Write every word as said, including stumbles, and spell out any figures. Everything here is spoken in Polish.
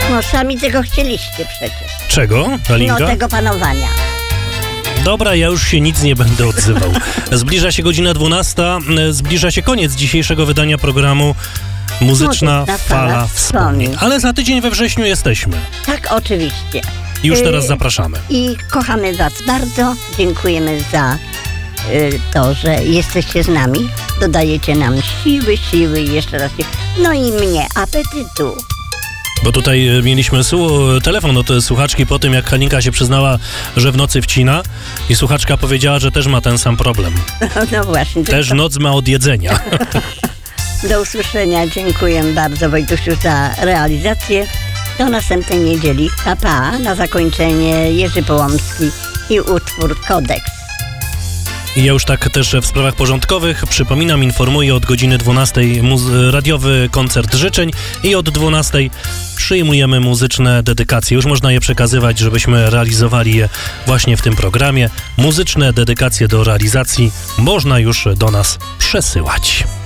No sami tego chcieliście przecież. Czego, Alinka? No tego panowania. Dobra, ja już się nic nie będę odzywał. Zbliża się godzina dwunasta, zbliża się koniec dzisiejszego wydania programu Muzyczna, Muzyczna Fala, Fala Wspomnień. Wspomnień. Ale za tydzień we wrześniu jesteśmy. Tak, oczywiście. I już teraz zapraszamy. I kochamy was bardzo. Dziękujemy za y, to, że jesteście z nami. Dodajecie nam siły, siły i jeszcze raz. No i mnie apetytu. Bo tutaj mieliśmy su- telefon od słuchaczki po tym, jak Halinka się przyznała, że w nocy wcina i słuchaczka powiedziała, że też ma ten sam problem. No właśnie. Też tylko... noc ma od jedzenia. Do usłyszenia. Dziękuję bardzo, Wojtusiu, za realizację. Do następnej niedzieli. Pa, pa. Na zakończenie Jerzy Połomski i utwór Kodeks. I ja już tak też w sprawach porządkowych przypominam, informuję od godziny dwunastej muzy- radiowy koncert życzeń i od dwunastej przyjmujemy muzyczne dedykacje. Już można je przekazywać, żebyśmy realizowali je właśnie w tym programie. Muzyczne dedykacje do realizacji można już do nas przesyłać.